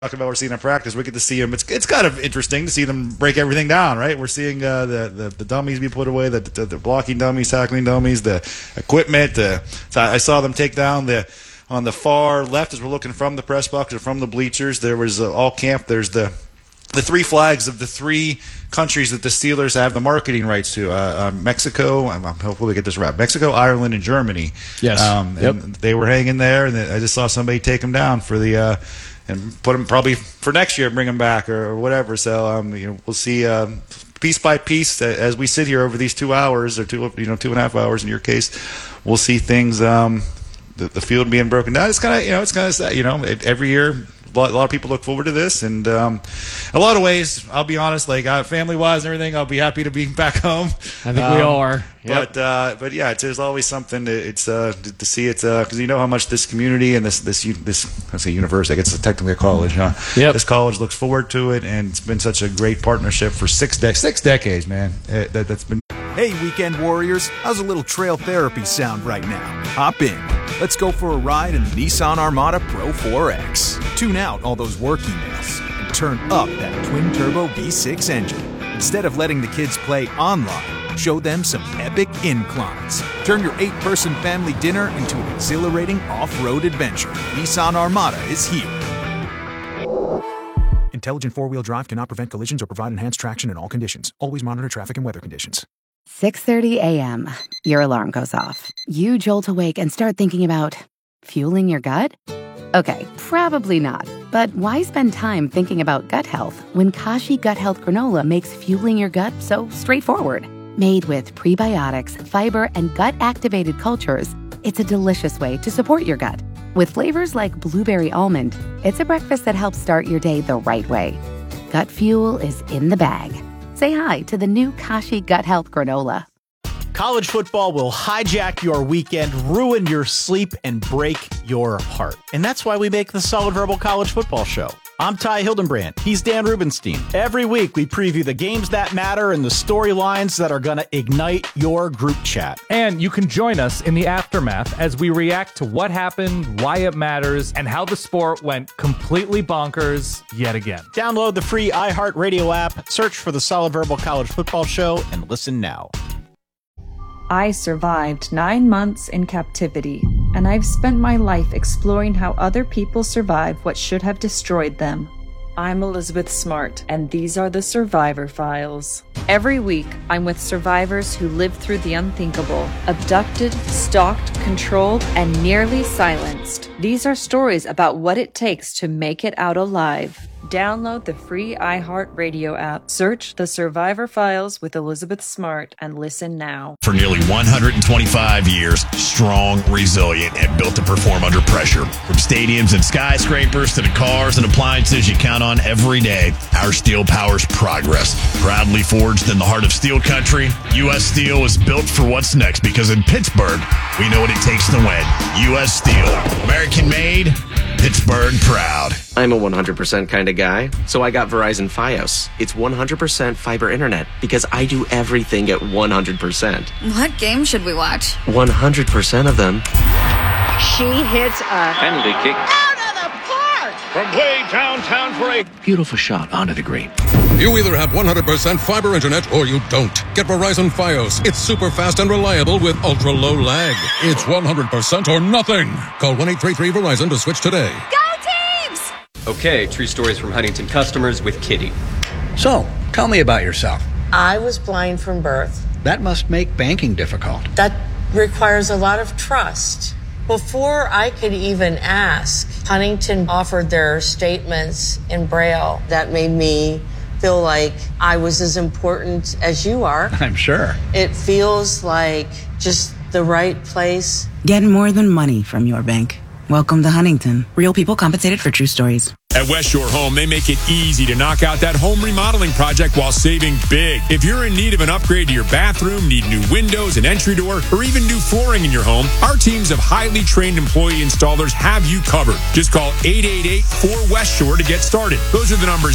talking about we're seeing in practice, we get to see them. It's kind of interesting to see them break everything down, right? We're seeing the dummies be put away, the blocking dummies, tackling dummies, the equipment. So I saw them take down on the far left as we're looking from the press box or from the bleachers. There was all camp. There's the three flags of the three countries that the Steelers have the marketing rights to. Mexico, hopefully we get this right. Mexico, Ireland, and Germany. Yes. And they were hanging there, and I just saw somebody take them down for the and put them probably for next year, bring them back or whatever. So we'll see piece by piece as we sit here over these 2 hours or 2.5 hours in your case. We'll see things. The field being broken down. It's kind of sad. Every year. A lot of people look forward to this, and a lot of ways, I'll be honest, like family-wise and everything, I'll be happy to be back home. I think we all are. Yep. But yeah, there's always something to see it because you know how much this community and this I say university, I guess it's technically a college, huh? Yep. This college looks forward to it, and it's been such a great partnership for 6 decades, man. That's been. Hey, weekend warriors, how's a little trail therapy sound right now? Hop in. Let's go for a ride in the Nissan Armada Pro 4X. Tune out all those work emails and turn up that twin-turbo V6 engine. Instead of letting the kids play online, show them some epic inclines. Turn your 8-person family dinner into an exhilarating off-road adventure. Nissan Armada is here. Intelligent four-wheel drive cannot prevent collisions or provide enhanced traction in all conditions. Always monitor traffic and weather conditions. 6:30 a.m. Your alarm goes off. You jolt awake and start thinking about fueling your gut? Okay, probably not. But why spend time thinking about gut health when Kashi Gut Health Granola makes fueling your gut so straightforward? Made with prebiotics, fiber, and gut-activated cultures, it's a delicious way to support your gut. With flavors like blueberry almond, it's a breakfast that helps start your day the right way. Gut fuel is in the bag. Say hi to the new Kashi Gut Health Granola. College football will hijack your weekend, ruin your sleep, and break your heart. And that's why we make the Solid Verbal College Football Show. I'm Ty Hildenbrand. He's Dan Rubenstein. Every week, we preview the games that matter and the storylines that are going to ignite your group chat. And you can join us in the aftermath as we react to what happened, why it matters, and how the sport went completely bonkers yet again. Download the free iHeartRadio app, search for the Solid Verbal College Football Show, and listen now. I survived 9 months in captivity, and I've spent my life exploring how other people survive what should have destroyed them. I'm Elizabeth Smart, and these are the Survivor Files. Every week, I'm with survivors who lived through the unthinkable, abducted, stalked, controlled, and nearly silenced. These are stories about what it takes to make it out alive. Download the free iHeartRadio app. Search The Survivor Files with Elizabeth Smart and listen now. For nearly 125 years, strong, resilient, and built to perform under pressure. From stadiums and skyscrapers to the cars and appliances you count on every day, our steel powers progress. Proudly forged in the heart of steel country, U.S. Steel is built for what's next because in Pittsburgh, we know what it takes to win. U.S. Steel. American made, Pittsburgh proud. I'm a 100% kind of guy, so I got Verizon Fios. It's 100% fiber internet because I do everything at 100%. What game should we watch? 100% of them. She hits a penalty kick out of the park from way downtown for a beautiful shot onto the green. You either have 100% fiber internet or you don't. Get Verizon Fios. It's super fast and reliable with ultra low lag. It's 100% or nothing. Call 1-833-VERIZON to switch today. Go Teams! Okay, true stories from Huntington customers with Kitty. So, tell me about yourself. I was blind from birth. That must make banking difficult. That requires a lot of trust. Before I could even ask, Huntington offered their statements in Braille. That made me feel like I was as important as you are. I'm sure. It feels like just the right place. Get more than money from your bank. Welcome to Huntington. Real people compensated for true stories. At West Shore Home, they make it easy to knock out that home remodeling project while saving big. If you're in need of an upgrade to your bathroom, need new windows, an entry door, or even new flooring in your home, our teams of highly trained employee installers have you covered. Just call 888-4West Shore to get started. Those are the numbers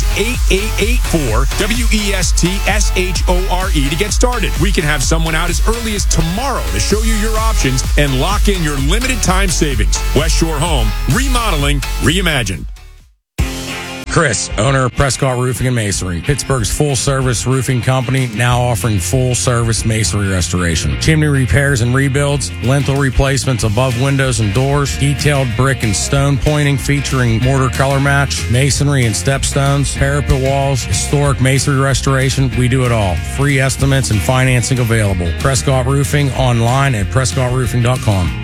8884-WESTSHORE to get started. We can have someone out as early as tomorrow to show you your options and lock in your limited time savings. West Shore Home, remodeling, reimagined. Chris, owner of Prescott Roofing and Masonry, Pittsburgh's full-service roofing company, now offering full-service masonry restoration. Chimney repairs and rebuilds, lintel replacements above windows and doors, detailed brick and stone pointing featuring mortar color match, masonry and stepstones, parapet walls, historic masonry restoration. We do it all. Free estimates and financing available. Prescott Roofing online at prescottroofing.com.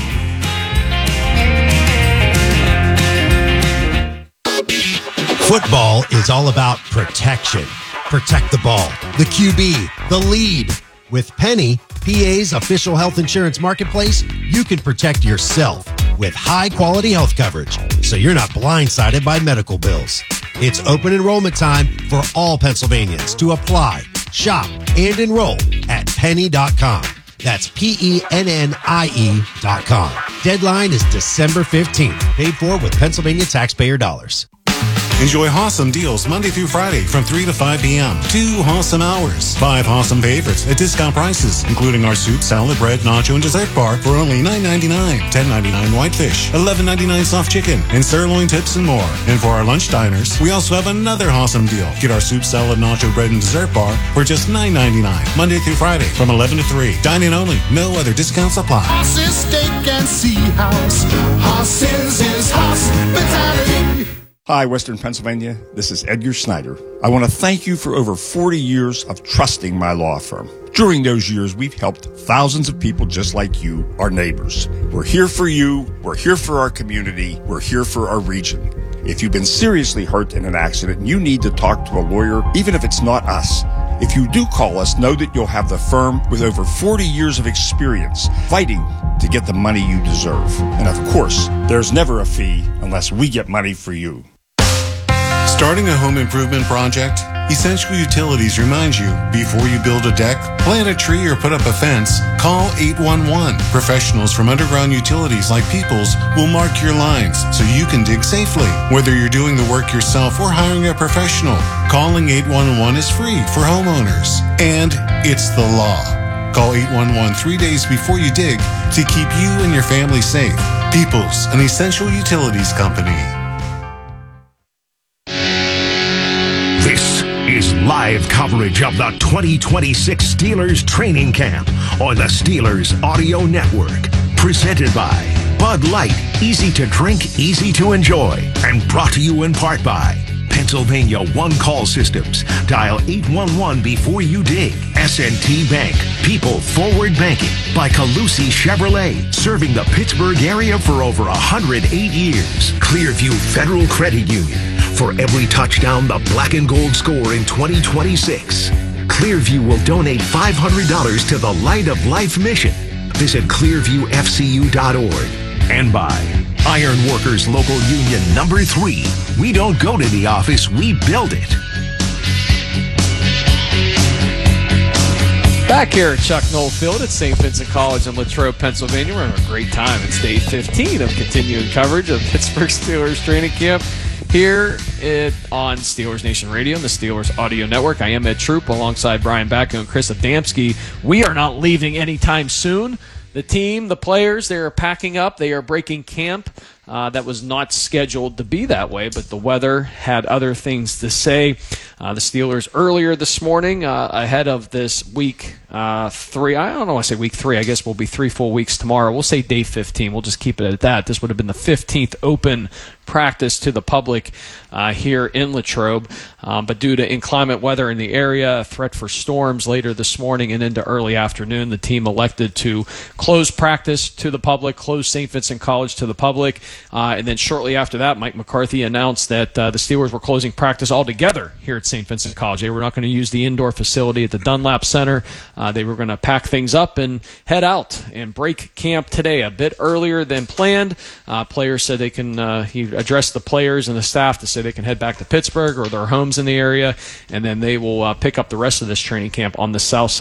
Football is all about protection. Protect the ball, the QB, the lead. With Penny, PA's official health insurance marketplace, you can protect yourself with high-quality health coverage, so you're not blindsided by medical bills. It's open enrollment time for all Pennsylvanians to apply, shop, and enroll at penny.com. That's PENNIE.com. Deadline is December 15th. Paid for with Pennsylvania taxpayer dollars. Enjoy Hossam deals Monday through Friday from 3 to 5 p.m. 2 Hossam hours. 5 Hossam favorites at discount prices, including our soup, salad, bread, nacho, and dessert bar for only $9.99. $10.99 whitefish, $11.99 soft chicken, and sirloin tips and more. And for our lunch diners, we also have another Hossam deal. Get our soup, salad, nacho, bread, and dessert bar for just $9.99. Monday through Friday from 11 to 3. Dine-in only. No other discounts apply. Hoss's Steak and Sea House. Hoss's is hospitality. Hi, Western Pennsylvania. This is Edgar Snyder. I want to thank you for over 40 years of trusting my law firm. During those years, we've helped thousands of people just like you, our neighbors. We're here for you. We're here for our community. We're here for our region. If you've been seriously hurt in an accident and you need to talk to a lawyer, even if it's not us, if you do call us, know that you'll have the firm with over 40 years of experience fighting to get the money you deserve. And of course, there's never a fee unless we get money for you. Starting a home improvement project? Essential Utilities reminds you, before you build a deck, plant a tree, or put up a fence, call 811. Professionals from Underground Utilities like Peoples will mark your lines so you can dig safely. Whether you're doing the work yourself or hiring a professional, calling 811 is free for homeowners. And it's the law. Call 811 3 days before you dig to keep you and your family safe. Peoples, an Essential Utilities company. This is live coverage of the 2026 Steelers training camp on the Steelers Audio Network. Presented by Bud Light, easy to drink, easy to enjoy. And brought to you in part by Pennsylvania One Call Systems. Dial 811 before you dig. S&T Bank, People Forward Banking. By Calusi Chevrolet, serving the Pittsburgh area for over 108 years. Clearview Federal Credit Union. For every touchdown the black and gold score in 2026, Clearview will donate $500 to the Light of Life mission. Visit clearviewfcu.org. And by Iron Workers Local Union Number 3. We don't go to the office, we build it. Back here at Chuck Knoll Field at St. Vincent College in Latrobe, Pennsylvania. We're having a great time. It's day 15 of continuing coverage of Pittsburgh Steelers training camp here on Steelers Nation Radio and the Steelers Audio Network. I am Ed Troop alongside Brian Bacco and Chris Adamski. We are not leaving anytime soon. The team, the players, they are packing up. They are breaking camp. That was not scheduled to be that way, but the weather had other things to say. The Steelers earlier this morning, ahead of this week 3. I don't know why I say week 3. I guess we'll be 3 full weeks tomorrow. We'll say day 15. We'll just keep it at that. This would have been the 15th open practice to the public here in Latrobe. But due to inclement weather in the area, a threat for storms later this morning and into early afternoon, the team elected to close practice to the public, close St. Vincent College to the public. And then shortly after that, Mike McCarthy announced that the Steelers were closing practice altogether here at St. Vincent College. They were not going to use the indoor facility at the Dunlap Center. They were going to pack things up and head out and break camp today a bit earlier than planned. Players said they can, he addressed the players and the staff to say they can head back to Pittsburgh or their homes in the area, and then they will pick up the rest of this training camp on the south side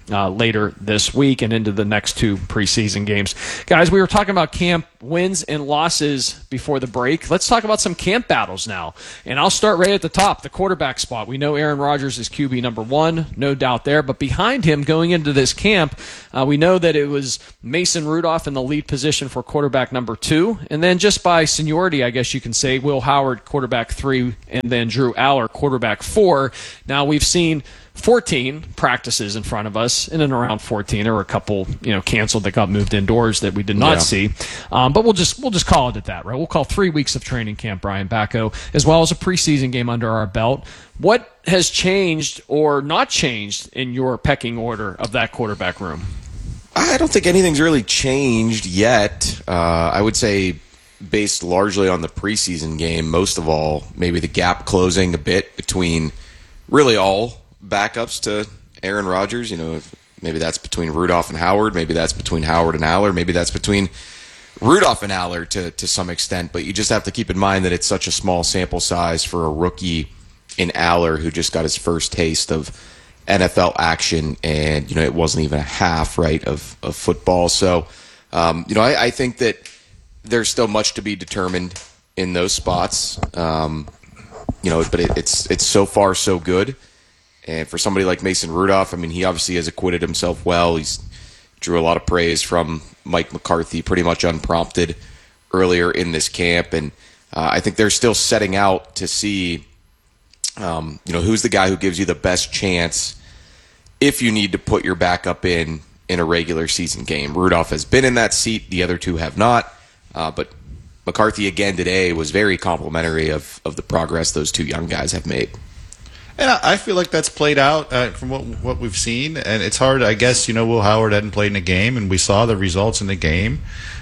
later this week and into the next 2 preseason games. Guys, we were talking about camp wins and losses before the break. Let's talk about some camp battles now. And I'll start right at the top, the quarterback spot. We know Aaron Rodgers is QB number 1, no doubt there. But behind him going into this camp, we know that it was Mason Rudolph in the lead position for quarterback number 2. And then just by seniority, I guess you can say, Will Howard, quarterback 3, and then Drew Aller, quarterback 4. Now we've seen 14 practices in front of us, in and around 14. There were a couple, canceled that got moved indoors that we did not see. But we'll just call it at that, right? We'll call 3 weeks of training camp, Brian Bacco, as well as a preseason game under our belt. What has changed or not changed in your pecking order of that quarterback room? I don't think anything's really changed yet. I would say based largely on the preseason game, most of all, maybe the gap closing a bit between really all backups to Aaron Rodgers. Maybe that's between Rudolph and Howard. Maybe that's between Howard and Aller. Maybe that's between Rudolph and Aller to some extent. But you just have to keep in mind that it's such a small sample size for a rookie in Aller who just got his first taste of NFL action, and it wasn't even a half, right, of football. So I think that there's still much to be determined in those spots. But it's so far so good. And for somebody like Mason Rudolph, he obviously has acquitted himself well. He's drew a lot of praise from Mike McCarthy, pretty much unprompted earlier in this camp. And I think they're still setting out to see, who's the guy who gives you the best chance if you need to put your backup in a regular season game. Rudolph has been in that seat. The other 2 have not. But McCarthy again today was very complimentary of the progress those 2 young guys have made. And I feel like that's played out from what we've seen. And it's hard, I guess, Will Howard hadn't played in a game, and we saw the results in the game.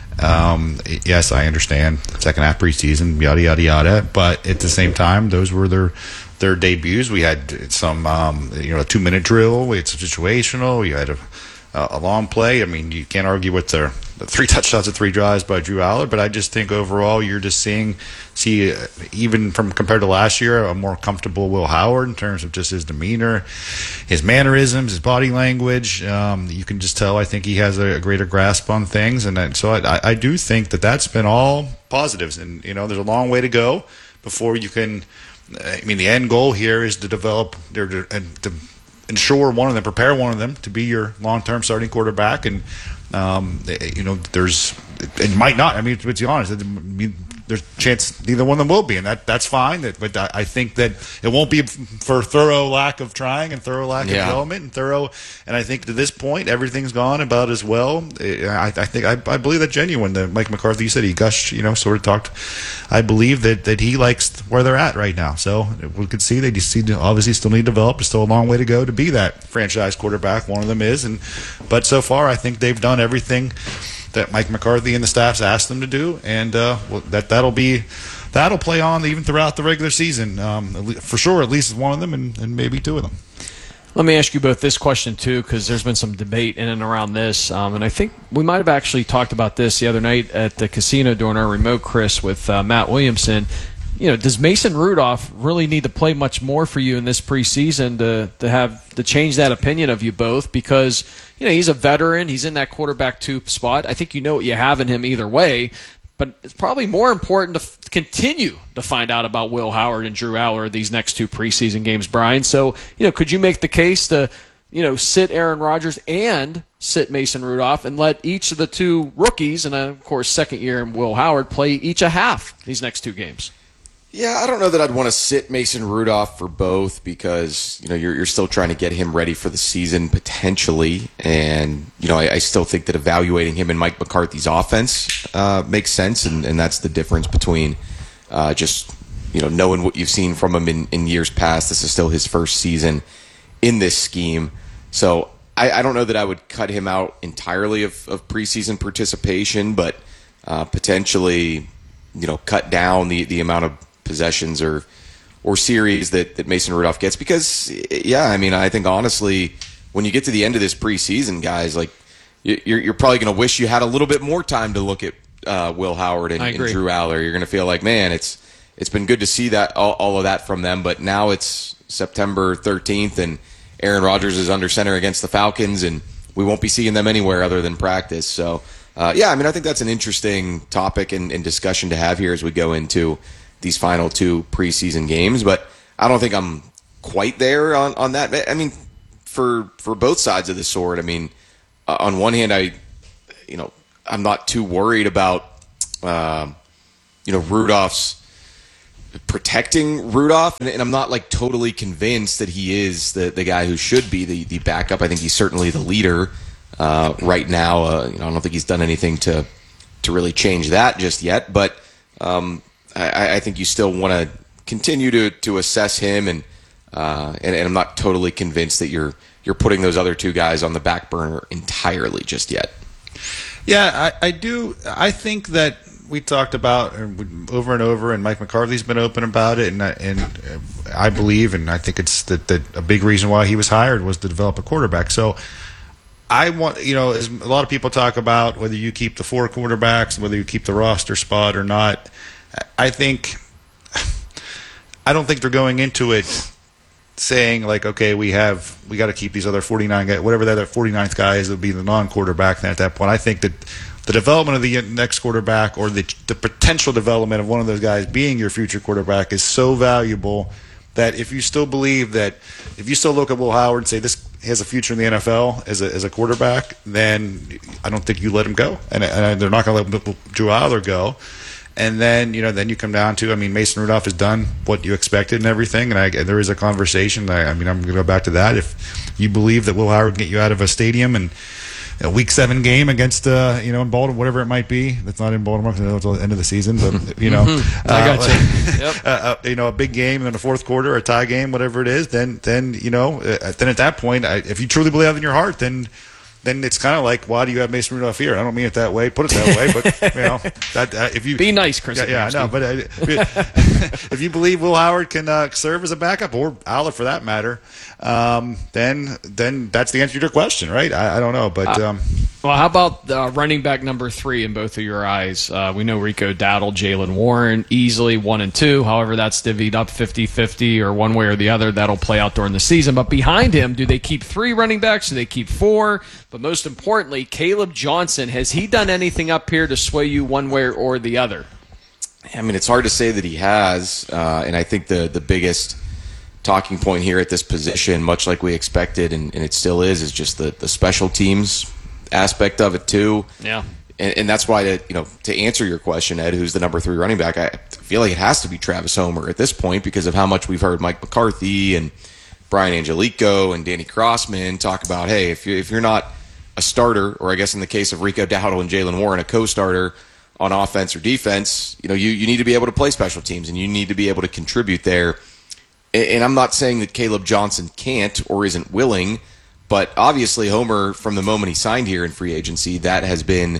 Yes, I understand. Second half preseason, yada, yada, yada. But at the same time, those were their debuts. We had some, a 2-minute drill. We had some situational. You had a long play. You can't argue with the 3 touchdowns and 3 drives by Drew Aller, but I just think overall you're just see even from compared to last year, a more comfortable Will Howard in terms of just his demeanor, his mannerisms, his body language. You can just tell I think he has a greater grasp on things, and so I do think that's been all positives. And there's a long way to go before you can. The end goal here is to develop to ensure one of them, prepare one of them to be your long-term starting quarterback. And it might not. To be honest, there's a chance neither one of them will be, and that's fine. But I think that it won't be for thorough lack of trying and thorough lack of development and I think to this point everything's gone about as well. I believe that genuine. That Mike McCarthy said he gushed, sort of talked. I believe that he likes where they're at right now. So we could see they obviously still need to develop. There's still a long way to go to be that franchise quarterback. One of them is, but so far I think they've done everything that Mike McCarthy and the staff's asked them to do, and that'll play on even throughout the regular season, for sure. At least one of them, and maybe 2 of them. Let me ask you both this question too, because there's been some debate in and around this, and I think we might have actually talked about this the other night at the casino during our remote, Chris, with Matt Williamson. Does Mason Rudolph really need to play much more for you in this preseason to change that opinion of you both? Because he's a veteran, he's in that quarterback 2 spot. I think what you have in him either way. But it's probably more important to continue to find out about Will Howard and Drew Aller these next 2 preseason games, Brian. So could you make the case to sit Aaron Rodgers and sit Mason Rudolph and let each of the 2 rookies and of course second year Will Howard play each a half these next 2 games? Yeah, I don't know that I'd want to sit Mason Rudolph for both because, you're still trying to get him ready for the season potentially. And, I still think that evaluating him in Mike McCarthy's offense makes sense. And that's the difference between just, knowing what you've seen from him in years past. This is still his first season in this scheme. So I don't know that I would cut him out entirely of preseason participation, but potentially, cut down the amount of possessions or series that Mason Rudolph gets, because I think honestly when you get to the end of this preseason, guys, like you're probably going to wish you had a little bit more time to look at Will Howard and Drew Aller. You're going to feel like, man, it's been good to see that all of that from them, but now it's September 13th and Aaron Rodgers is under center against the Falcons, and we won't be seeing them anywhere other than practice. So, I think that's an interesting topic and discussion to have here as we go into these final 2 preseason games. But I don't think I'm quite there on that. I mean, for both sides of the sword, I mean, on one hand, I'm not too worried about, Rudolph's protecting Rudolph, and I'm not like totally convinced that he is the guy who should be the backup. I think he's certainly the leader right now. I don't think he's done anything to really change that just yet, but I think you still want to continue to assess him, and I'm not totally convinced that you're putting those other 2 guys on the back burner entirely just yet. Yeah, I do. I think that we talked about over and over, and Mike McCarthy's been open about it, and I believe, and I think it's that a big reason why he was hired was to develop a quarterback. So I want, as a lot of people talk about whether you keep the 4 quarterbacks, whether you keep the roster spot or not, I don't think they're going into it saying like, okay, we got to keep these other 49 guys, whatever that other 49th guy is, will be the non-quarterback. Then at that point, I think that the development of the next quarterback, or the potential development of one of those guys being your future quarterback, is so valuable that if you still believe that, if you still look at Will Howard and say this has a future in the NFL as a quarterback, then I don't think you let him go, and they're not going to let Drew Aller go. And then then you come down to, Mason Rudolph has done what you expected and everything, and there is a conversation. I'm going to go back to that. If you believe that Will Howard can get you out of a stadium and a Week 7 game against in Baltimore, whatever it might be. That's not in Baltimore because it's the end of the season, but I got you. Yep. A big game in the fourth quarter, a tie game, whatever it is. Then at that point, if you truly believe in your heart, then it's kind of like, why do you have Mason Rudolph here? I don't mean it that way. Put it that way, but if you be nice, Chris. Yeah, I know. But if you believe Will Howard can serve as a backup, or Aller for that matter, then that's the answer to your question, right? I don't know, but well, how about running back number 3 in both of your eyes? We know Rico Dowdle, Jalen Warren, easily 1 and 2. However, that's divvied up 50-50 or one way or the other. That'll play out during the season. But behind him, do they keep 3 running backs? Do they keep 4? But most importantly, Caleb Johnson, has he done anything up here to sway you one way or the other? It's hard to say that he has, and I think the biggest talking point here at this position, much like we expected, and it still is just the special teams aspect of it too. Yeah. And that's why, to answer your question, Ed, who's the number 3 running back, I feel like it has to be Travis Homer at this point because of how much we've heard Mike McCarthy and Brian Angelico and Danny Crossman talk about, hey, if you're not a starter, or I guess in the case of Rico Dowdle and Jalen Warren, a co-starter on offense or defense, you need to be able to play special teams and you need to be able to contribute there. And I'm not saying that Caleb Johnson can't or isn't willing, but obviously Homer, from the moment he signed here in free agency, that has been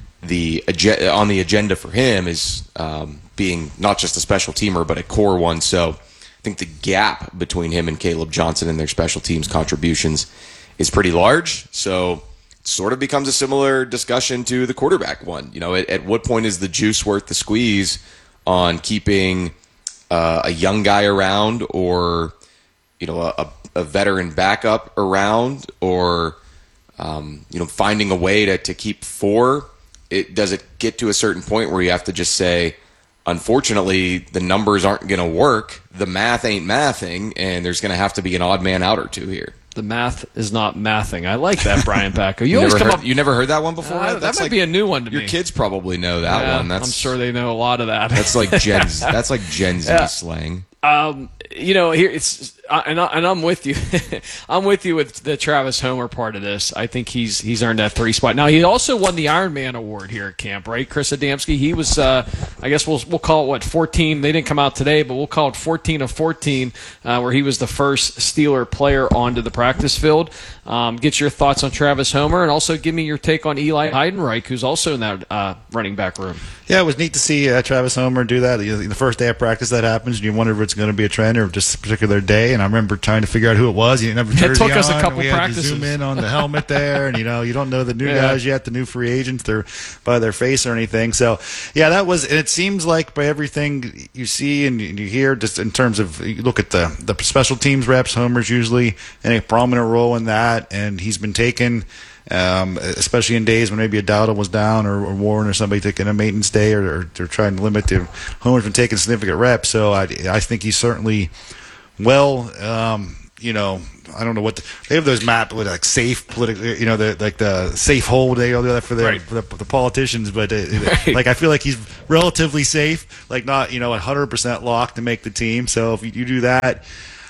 on the agenda for him is being not just a special teamer, but a core one. So I think the gap between him and Caleb Johnson and their special teams contributions is pretty large. So it sort of becomes a similar discussion to the quarterback one. At what point is the juice worth the squeeze on keeping a young guy around, or a veteran backup around, or finding a way to keep 4? Does it get to a certain point where you have to just say, unfortunately, the numbers aren't going to work, the math ain't mathing, and there's going to have to be an odd man out or 2 here? The math is not mathing. I like that, Brian Pacco. You never heard that one before? That might be a new one to me. Your kids probably know that one. I'm sure they know a lot of that. That's like Gen Z slang. Here it's and I'm with you. I'm with you with the Travis Homer part of this. I think he's earned that 3 spot. Now he also won the Iron Man award here at camp, right? Chris Adamski. He was, I guess we'll call it 14. They didn't come out today, but we'll call it 14 of 14, where he was the first Steeler player onto the practice field. Get your thoughts on Travis Homer, and also give me your take on Eli Heidenreich, who's also in that running back room. Yeah, it was neat to see Travis Homer do that. The first day of practice that happens, and you wonder if it's going to be a trend or just a particular day. And I remember trying to figure out who it was. He didn't have a jersey It took us a on, couple we had practices. to zoom in on the helmet there, and you don't know the new guys yet, the new free agents, they're by their face or anything. So yeah, that was. And it seems like by everything you see and you hear, just in terms of you look at the special teams reps, Homer's usually in a prominent role in that, and he's been taken. Especially in days when maybe a Dowdle was down or Warren or somebody taking a maintenance day or they're trying to limit their Homer's been taking significant reps. So I think he's certainly I don't know what they have those mapped with like safe political, the safe hold. They all do that for the politicians, but like I feel like he's relatively safe, like not 100% locked to make the team. So if you do that,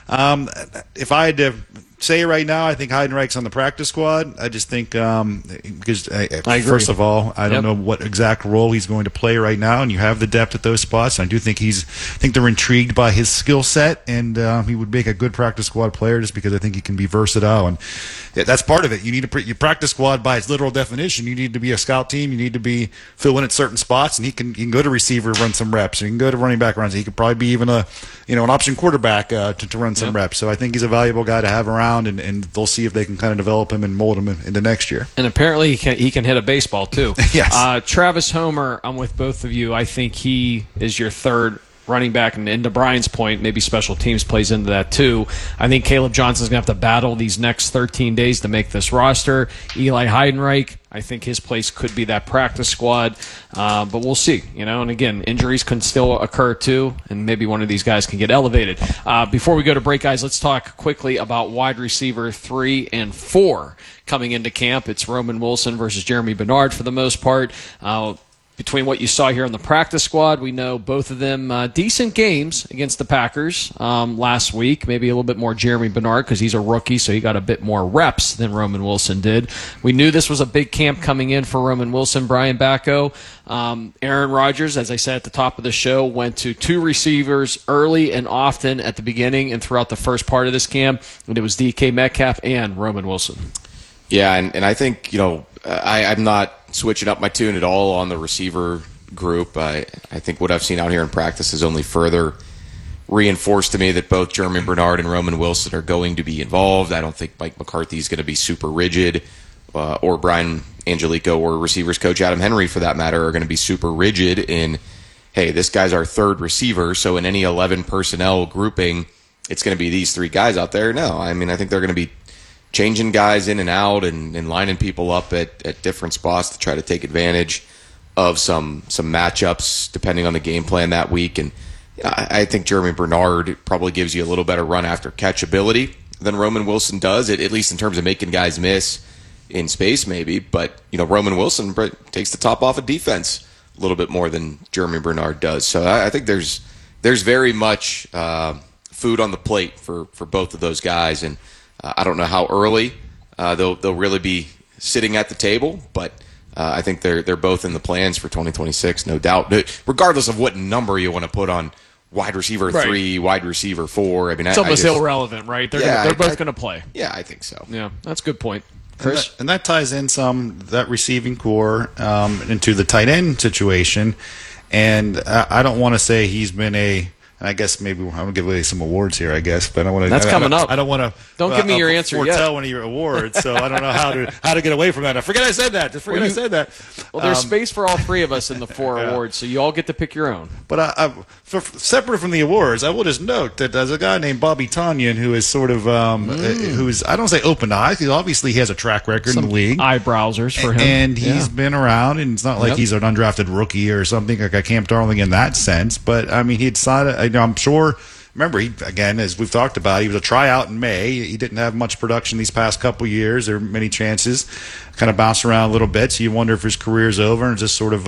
if I had to say right now, I think Heidenreich's on the practice squad. I just think because first of all, I don't know what exact role he's going to play right now, and you have the depth at those spots. I do think they're intrigued by his skill set, and he would make a good practice squad player just because I think he can be versatile, and that's part of it. You need your practice squad by its literal definition. You need to be a scout team. You need to be fill in at certain spots, and he can go to receiver, run some reps, and he can go to running back runs. He could probably be even an option quarterback to run some reps. So I think he's a valuable guy to have around. And they'll see if they can kind of develop him and mold him into next year. And apparently he can hit a baseball too. Yes. Travis Homer, I'm with both of you. I think he is your third running back, and to Brian's point, maybe special teams plays into that too. I think Caleb Johnson's going to have to battle these next 13 days to make this roster. Eli Heidenreich, I think his place could be that practice squad, but we'll see. And again, injuries can still occur too, and maybe one of these guys can get elevated. Before we go to break, guys, let's talk quickly about wide receiver 3 and 4 coming into camp. It's Roman Wilson versus Jeremy Bernard for the most part. Between what you saw here on the practice squad, we know both of them decent games against the Packers last week. Maybe a little bit more Jeremy Bernard because he's a rookie, so he got a bit more reps than Roman Wilson did. We knew this was a big camp coming in for Roman Wilson. Brian Bacco, Aaron Rodgers, as I said at the top of the show, went to 2 receivers early and often at the beginning and throughout the first part of this camp, and it was DK Metcalf and Roman Wilson. Yeah, and I think, I'm not switching up my tune at all on the receiver group. I think what I've seen out here in practice has only further reinforced to me that both Jeremy Bernard and Roman Wilson are going to be involved. I don't think Mike McCarthy is going to be super rigid, or Brian Angelico or receivers coach Adam Henry, for that matter, are going to be super rigid in, hey, this guy's our third receiver, so in any 11 personnel grouping, it's going to be these 3 guys out there. No, I think they're going to be changing guys in and out and lining people up at different spots to try to take advantage of some matchups depending on the game plan that week. And I think Jeremy Bernard probably gives you a little better run after catch ability than Roman Wilson does, at least in terms of making guys miss in space maybe. But, Roman Wilson takes the top off of defense a little bit more than Jeremy Bernard does. So I think there's very much food on the plate for both of those guys. And I don't know how early they'll really be sitting at the table, but I think they're both in the plans for 2026, no doubt. Regardless of what number you want to put on wide receiver 3, wide receiver 4. It's almost irrelevant, right? They're both going to play. Yeah, I think so. Yeah, that's a good point. Chris? And that ties in that receiving core into the tight end situation. And I don't want to say he's been and I guess maybe I'm gonna give away some awards here. I guess, but I want to. That's coming up. I don't want to. Don't give me your answer yet. Foretell one of your awards, so I don't know how to get away from that. I forget I said that. I said that. Well, there's space for all 3 of us in the 4 awards, so you all get to pick your own. But separate from the awards, I will just note that there's a guy named Bobby Tonyan who is sort of who's, I don't say open eyes. Obviously, he has a track record in the league. Eyebrowsers for him, and he's been around. And it's not like he's an undrafted rookie or something like a Camp Darling in that sense. But he decided. I'm sure. Remember, as we've talked about, he was a tryout in May. He didn't have much production these past couple years. There were many chances, kind of bounced around a little bit. So you wonder if his career's over and just sort of,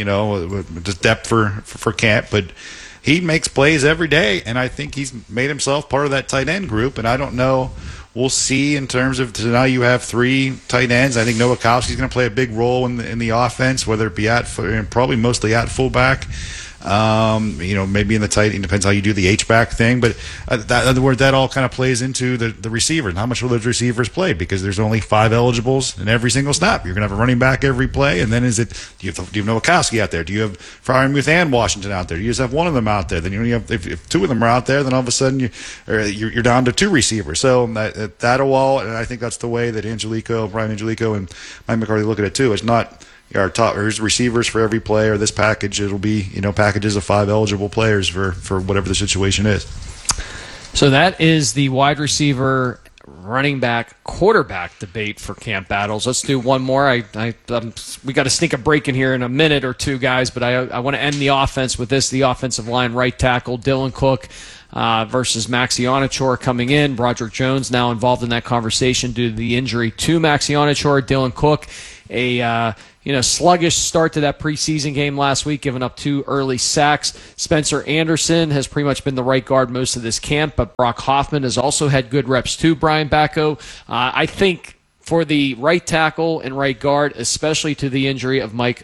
just depth for camp. But he makes plays every day, and I think he's made himself part of that tight end group. And I don't know. We'll see in terms of now you have 3 tight ends. I think Nowakowski's going to play a big role in the offense, whether it be probably mostly at fullback. Maybe in the tight, it depends how you do the H-back thing. But in other words, that all kind of plays into the receiver and how much will those receivers play, because there's only 5 eligibles in every single snap. You're going to have a running back every play, and then do you have Nowakowski out there? Do you have Freiermuth and Washington out there? Do you just have one of them out there? Then you only have, if 2 of them are out there, then all of a sudden you're down to 2 receivers. So that'll all, and I think that's the way that Brian Angelico and Mike McCarthy look at it too. It's not our top receivers for every play or this package. It'll be packages of 5 eligible players for whatever the situation is. So that is the wide receiver, running back, quarterback debate for Camp Battles. Let's do one more. We got to sneak a break in here in a minute or two, guys, but I want to end the offense with this. The offensive line, right tackle, Dylan Cook versus Maxi Onachor coming in. Broderick Jones now involved in that conversation due to the injury to Maxi Onachor. Dylan Cook, a sluggish start to that preseason game last week, giving up 2 early sacks. Spencer Anderson has pretty much been the right guard most of this camp, but Brock Hoffman has also had good reps too, Brian Bacco. I think for the right tackle and right guard, especially to the injury of Max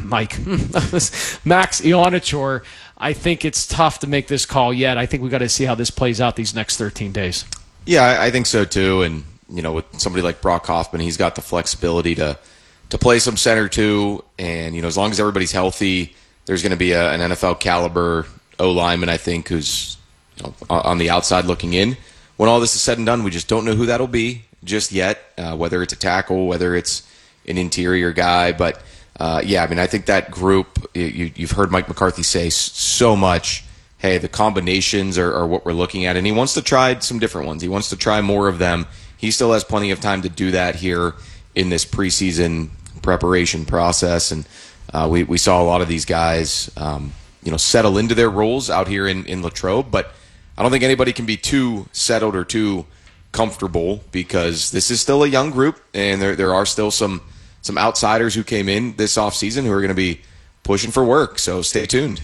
Onachor, I think it's tough to make this call yet. I think we've got to see how this plays out these next 13 days. Yeah, I think so too. And, with somebody like Brock Hoffman, he's got the flexibility to play some center too, and as long as everybody's healthy, there's going to be an NFL caliber O lineman, I think, who's on the outside looking in. When all this is said and done, we just don't know who that'll be just yet. Whether it's a tackle, whether it's an interior guy, but I think that group. You've heard Mike McCarthy say so much. Hey, the combinations are what we're looking at, and he wants to try some different ones. He wants to try more of them. He still has plenty of time to do that here in this preseason preparation process, and we saw a lot of these guys settle into their roles out here in Latrobe, but I don't think anybody can be too settled or too comfortable, because this is still a young group, and there are still some outsiders who came in this offseason who are going to be pushing for work, so stay tuned.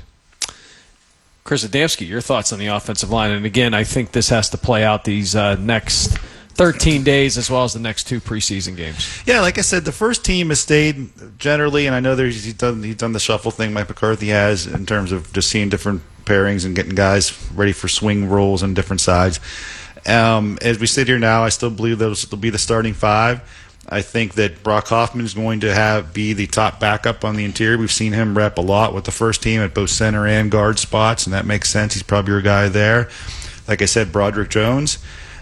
Chris Adamski, your thoughts on the offensive line? And again, I think this has to play out these next 13 days as well as the next 2 preseason games. Yeah, like I said, the first team has stayed generally, and I know he's done the shuffle thing Mike McCarthy has in terms of just seeing different pairings and getting guys ready for swing roles on different sides. As we sit here now, I still believe those will be the starting 5. I think that Brock Hoffman is going to be the top backup on the interior. We've seen him rep a lot with the first team at both center and guard spots, and that makes sense. He's probably your guy there. Like I said, Broderick Jones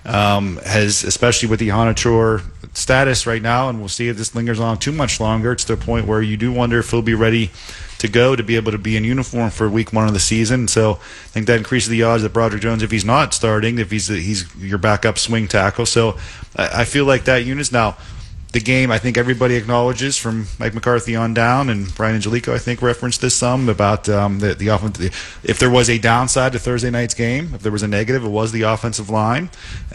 has, especially with the Onachor status right now, and we'll see if this lingers on too much longer. It's to the point where you do wonder if he'll be ready to go to be able to be in uniform for week 1 of the season. So I think that increases the odds that Broderick Jones, if he's not starting, if he's your backup swing tackle. So I feel like that unit's now. The game, I think everybody acknowledges from Mike McCarthy on down, and Brian Angelico, I think, referenced this some about the offense. If there was a downside to Thursday night's game, if there was a negative, it was the offensive line.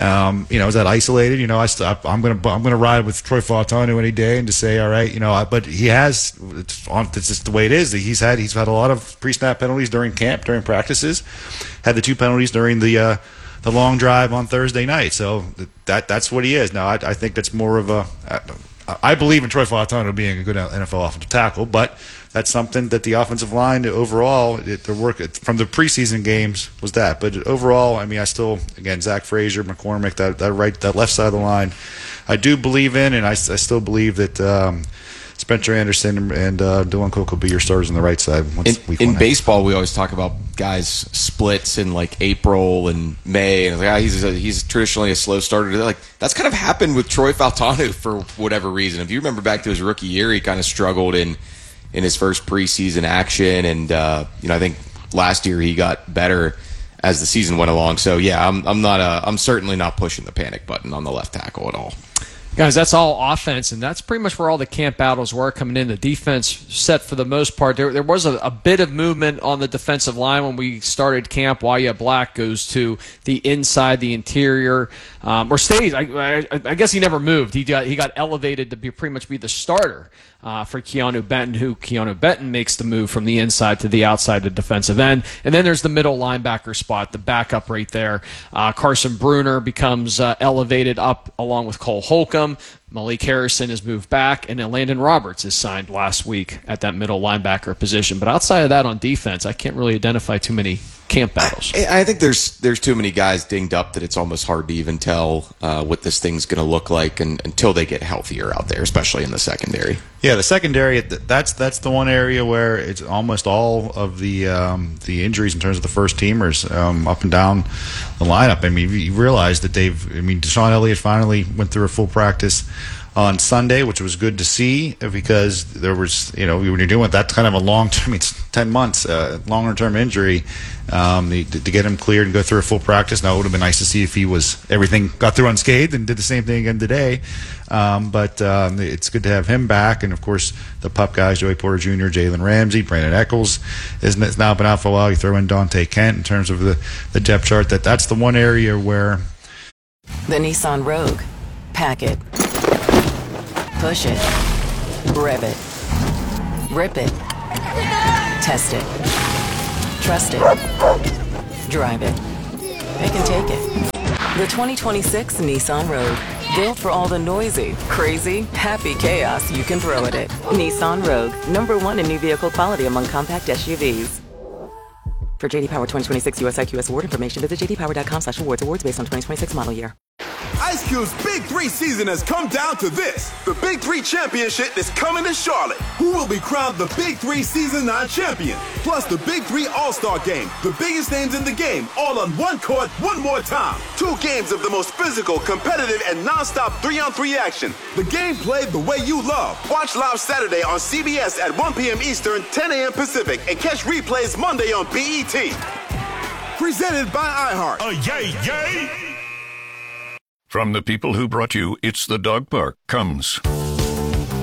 Is that isolated? I'm gonna ride with Troy Fautanu any day and to say, all right, but he has. It's just the way it is. He's had a lot of pre-snap penalties during camp, during practices. Had the 2 penalties during the long drive on Thursday night. So that's what he is. Now, I think that's more of I believe in Troy Fautanu being a good NFL offensive tackle, but that's something that the offensive line overall, their work from the preseason games was that. But overall, I still, again, Zach Frazier, McCormick, that left side of the line, I do believe in, and I still believe that Spencer Anderson and Dylan Cook will be your starters on the right side. In baseball, we always talk about guys splits in like April and May, and he's traditionally a slow starter. Like that's kind of happened with Troy Fautanu for whatever reason. If you remember back to his rookie year, he kind of struggled in his first preseason action, and I think last year he got better as the season went along. So yeah, I'm certainly not pushing the panic button on the left tackle at all. Guys, that's all offense, and that's pretty much where all the camp battles were coming in. The defense set for the most part. There was a bit of movement on the defensive line when we started camp. Wyatt Black goes to the inside, the interior, or stays. I guess he never moved. He got elevated to pretty much be the starter for Keanu Benton, who Keanu Benton makes the move from the inside to the outside of defensive end. And then there's the middle linebacker spot, the backup right there. Carson Bruner becomes elevated up along with Cole Holcomb. Malik Harrison has moved back, and then Landon Roberts is signed last week at that middle linebacker position. But outside of that on defense, I can't really identify too many camp battles. I think there's too many guys dinged up that it's almost hard to even tell what this thing's going to look like until they get healthier out there, especially in the secondary. Yeah, the secondary, that's the one area where it's almost all of the injuries in terms of the first teamers up and down the lineup. I mean, you realize that Deshaun Elliott finally went through a full practice on Sunday, which was good to see because there was, when you're doing that kind of a long-term, it's 10 months, longer-term injury, to get him cleared and go through a full practice. Now, it would have been nice to see if everything got through unscathed and did the same thing again today. But it's good to have him back. And, of course, the pup guys, Joey Porter Jr., Jalen Ramsey, Brandon Echols has now been out for a while. You throw in Dante Kent in terms of the depth chart. That's the one area where... The Nissan Rogue. Pack it. Push it. Rev it. Rip it. Test it. Trust it. Drive it. They can take it. The 2026 Nissan Rogue. Built for all the noisy, crazy, happy chaos you can throw at it. Nissan Rogue. #1 in new vehicle quality among compact SUVs. For JD Power 2026 US IQS award information, visit jdpower.com/awards. Awards based on 2026 model year. Ice Cube's Big 3 season has come down to this. The Big 3 Championship is coming to Charlotte. Who will be crowned the Big 3 Season 9 champion? Plus the Big 3 All-Star Game. The biggest names in the game, all on one court, one more time. 2 games of the most physical, competitive, and non-stop 3-on-3 action. The game played the way you love. Watch live Saturday on CBS at 1 p.m. Eastern, 10 a.m. Pacific, and catch replays Monday on BET. Presented by iHeart. Yay, yay! From the people who brought you It's the Dog Park comes